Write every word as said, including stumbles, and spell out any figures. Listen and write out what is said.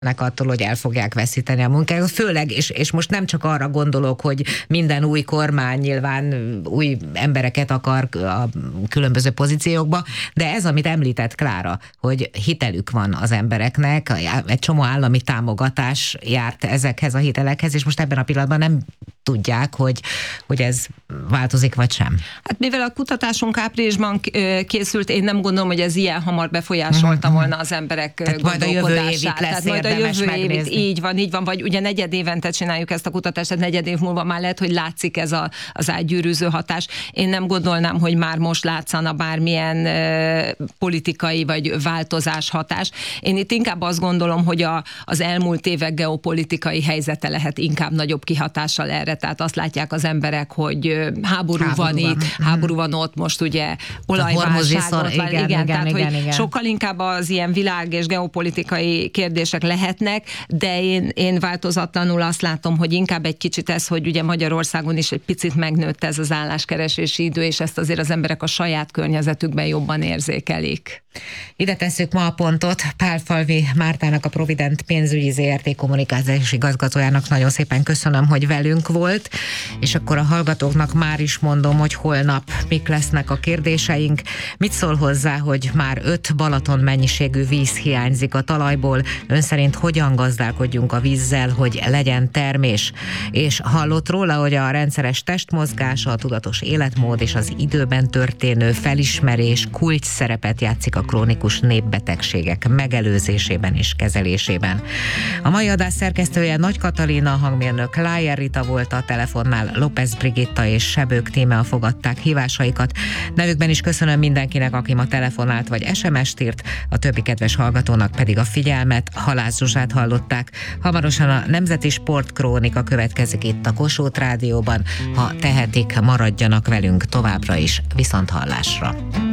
attól, hogy el fogják veszíteni a munkájukat, főleg, és, és most nem csak arra gondolok, hogy minden új kormány nyilván új embereket akar a különböző pozíciókba, de ez, amit említett Klára, hogy hitelük van az embereknek, egy csomó állami támogatás járt ezekhez a hitelekhez, és most ebben a pillanatban nem tudják, hogy, hogy ez változik, vagy sem. Hát mivel a kutatásunk áprilisban készült, én nem gondolom, hogy ez ilyen hamar befolyásolta mm-hmm. volna az emberek Tehát gondolkodását. Tehát majd a jövő évit lesz így van, így van, vagy ugye negyed évente csináljuk ezt a kutatást, tehát negyed év múlva már lehet, hogy látszik ez a, az átgyűrűző hatás. Én nem gondolnám, hogy már most látszana bármilyen e, politikai vagy változás hatás. Én itt inkább azt gondolom, hogy a, az elmúlt évek geopolitikai helyzete lehet inkább nagyobb kihatással erre. Tehát azt látják az emberek, hogy háború, háború van itt, van. háború van ott, most ugye olajválságot, igen, igen, igen, tehát igen, hogy igen. sokkal inkább az ilyen világ és geopolitikai kérdések lehetnek, de én, én változatlanul azt látom, hogy inkább egy kicsit ez, hogy ugye Magyarországon is egy picit megnőtt ez az álláskeresési idő, és ezt azért az emberek a saját környezetükben jobban érzékelik. Ide tesszük ma a pontot. Pálfalvi Mártának, a Provident pénzügyi zé er té kommunikációs igazgatójának nagyon szépen köszönöm, hogy velünk volt, és akkor a hallgatóknak már is mondom, hogy holnap mik lesznek a kérdéseink. Mit szól hozzá, hogy már öt Balaton mennyiségű víz hiányzik a talajból? Ön szerint hogyan gazdálkodjunk a vízzel, hogy legyen termés? És hallott róla, hogy a rendszeres testmozgás, a tudatos életmód és az időben történő felismerés kulcs szerepet játszik a krónikus népbetegségek megelőzésében és kezelésében. A mai adás szerkesztője Nagy Katalina, a hangmérnök Lájer Rita volt, a telefonnál López Brigitta és Sebők Tímea fogadták hívásaikat. Nevükben is köszönöm mindenkinek, aki ma telefonált vagy es em est írt, a többi kedves hallgatónak pedig a figyelmet. Halász Zsuzsát hallották. Hamarosan a Nemzeti Sportkrónika következik itt a Kossuth Rádióban. Ha tehetik, maradjanak velünk továbbra is. Viszonthallásra.